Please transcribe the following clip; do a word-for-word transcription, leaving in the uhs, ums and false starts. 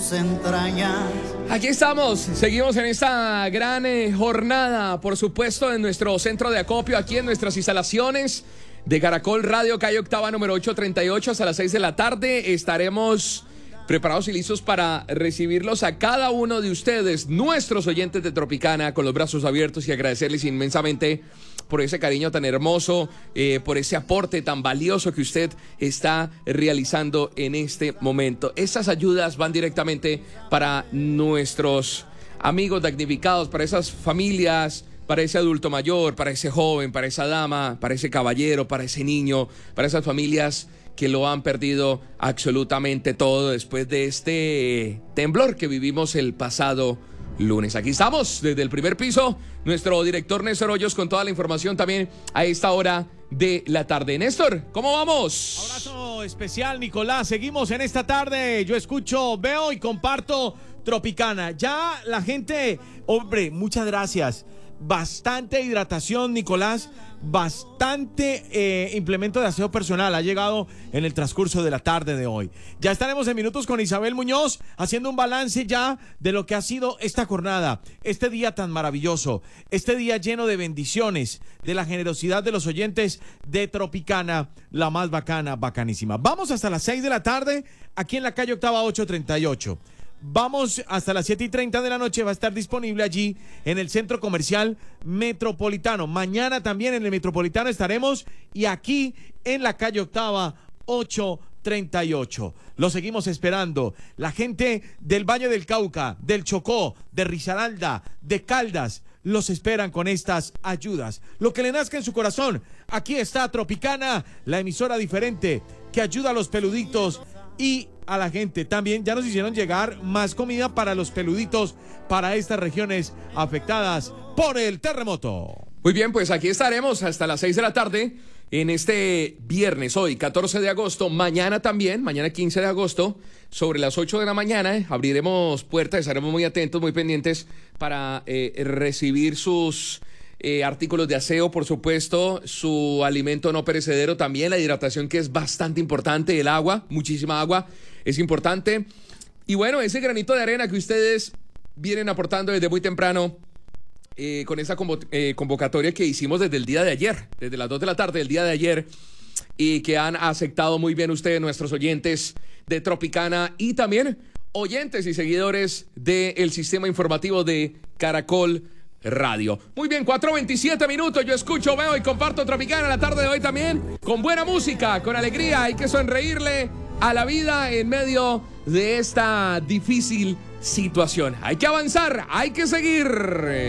tus entrañas. Aquí estamos, seguimos en esta gran eh, jornada, por supuesto, en nuestro centro de acopio, aquí en nuestras instalaciones de Caracol Radio, calle Octava, número ochocientos treinta y ocho, hasta las seis de la tarde. Estaremos preparados y listos para recibirlos a cada uno de ustedes, nuestros oyentes de Tropicana, con los brazos abiertos, y agradecerles inmensamente por ese cariño tan hermoso, eh, por ese aporte tan valioso que usted está realizando en este momento. Estas ayudas van directamente para nuestros amigos damnificados, para esas familias, para ese adulto mayor, para ese joven, para esa dama, para ese caballero, para ese niño, para esas familias que lo han perdido absolutamente todo después de este temblor que vivimos el pasado lunes. Aquí estamos desde el primer piso, nuestro director Néstor Hoyos con toda la información también a esta hora de la tarde. Néstor, ¿cómo vamos? Abrazo especial, Nicolás. Seguimos en esta tarde. Yo escucho, veo y comparto Tropicana. Ya la gente, hombre, muchas gracias. Bastante hidratación, Nicolás, bastante eh, implemento de aseo personal ha llegado en el transcurso de la tarde de hoy. Ya estaremos en minutos con Isabel Muñoz haciendo un balance ya de lo que ha sido esta jornada, este día tan maravilloso, este día lleno de bendiciones, de la generosidad de los oyentes de Tropicana, la más bacana, bacanísima. Vamos hasta las seis de la tarde aquí en la calle Octava ochocientos treinta y ocho. Vamos hasta las siete y treinta de la noche, va a estar disponible allí en el Centro Comercial Metropolitano. Mañana también en el Metropolitano estaremos, y aquí en la calle Octava ochocientos treinta y ocho. Lo seguimos esperando. La gente del Valle del Cauca, del Chocó, de Risaralda, de Caldas, los esperan con estas ayudas. Lo que le nazca en su corazón. Aquí está Tropicana, la emisora diferente que ayuda a los peluditos y a la gente. También ya nos hicieron llegar más comida para los peluditos, para estas regiones afectadas por el terremoto. Muy bien, pues aquí estaremos hasta las seis de la tarde en este viernes, hoy catorce de agosto, mañana también, mañana quince de agosto, sobre las ocho de la mañana, eh, abriremos puertas, estaremos muy atentos, muy pendientes para eh, recibir sus Eh, artículos de aseo, por supuesto, su alimento no perecedero, también la hidratación, que es bastante importante, el agua, muchísima agua, es importante. Y bueno, ese granito de arena que ustedes vienen aportando desde muy temprano, eh, con esa convo eh, convocatoria que hicimos desde el día de ayer, desde las dos de la tarde del día de ayer, y que han aceptado muy bien ustedes, nuestros oyentes de Tropicana, y también oyentes y seguidores del sistema informativo de Caracol Radio. Muy bien, cuatro veintisiete minutos. Yo escucho, veo y comparto Tropicana la tarde de hoy también, con buena música, con alegría. Hay que sonreírle a la vida en medio de esta difícil situación. Hay que avanzar, hay que seguir.